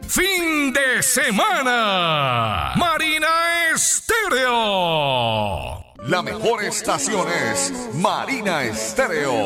fin de semana. Marina Estéreo. La mejor estación es Marina Estéreo.